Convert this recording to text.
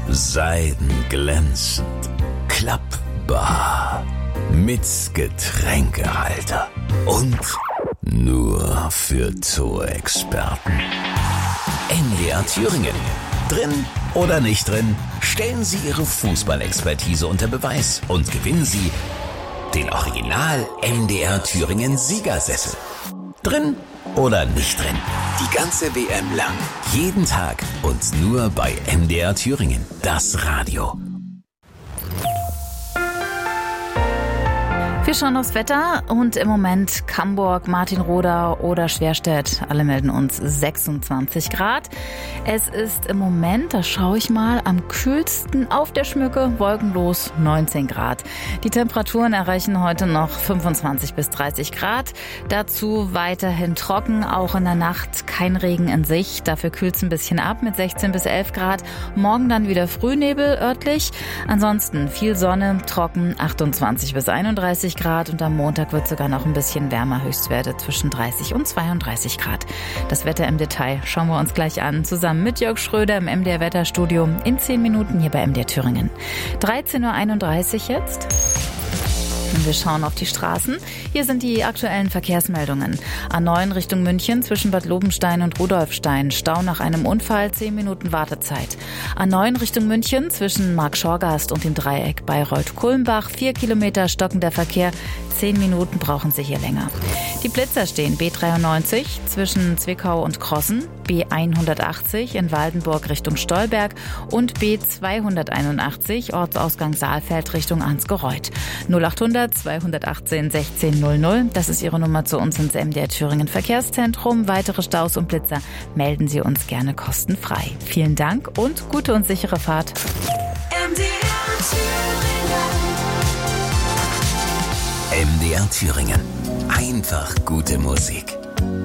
seidenglänzend, klappbar, mit Getränkehalter und nur für Torexperten. MDR Thüringen. Drin oder nicht drin, stellen Sie Ihre Fußballexpertise unter Beweis und gewinnen Sie den Original MDR Thüringen Siegersessel. Drin oder nicht drin, die ganze WM lang, jeden Tag und nur bei MDR Thüringen, das Radio. Wir schauen aufs Wetter und im Moment Camburg, Martinroda oder Schwerstedt. Alle melden uns 26 Grad. Es ist im Moment, da schaue ich mal, am kühlsten auf der Schmücke, wolkenlos 19 Grad. Die Temperaturen erreichen heute noch 25 bis 30 Grad. Dazu weiterhin trocken, auch in der Nacht kein Regen in Sicht. Dafür kühlt es ein bisschen ab mit 16 bis 11 Grad. Morgen dann wieder Frühnebel örtlich. Ansonsten viel Sonne, trocken 28 bis 31 Grad und am Montag wird sogar noch ein bisschen wärmer, Höchstwerte zwischen 30 und 32 Grad. Das Wetter im Detail schauen wir uns gleich an, zusammen mit Jörg Schröder im MDR Wetterstudio in 10 Minuten hier bei MDR Thüringen. 13.31 Uhr jetzt. Und wir schauen auf die Straßen. Hier sind die aktuellen Verkehrsmeldungen. A9 Richtung München zwischen Bad Lobenstein und Rudolfstein. Stau nach einem Unfall, 10 Minuten Wartezeit. A9 Richtung München zwischen Markt-Schorgast und dem Dreieck Bayreuth-Kulmbach. 4 Kilometer stockender Verkehr. 10 Minuten brauchen Sie hier länger. Die Blitzer stehen B93 zwischen Zwickau und Krossen, B180 in Waldenburg Richtung Stolberg und B281 Ortsausgang Saalfeld Richtung Ansgereuth. 0800 218 1600, das ist Ihre Nummer zu uns ins MDR Thüringen Verkehrszentrum. Weitere Staus und Blitzer melden Sie uns gerne kostenfrei. Vielen Dank und gute und sichere Fahrt. MDR Thüringen. Einfach gute Musik.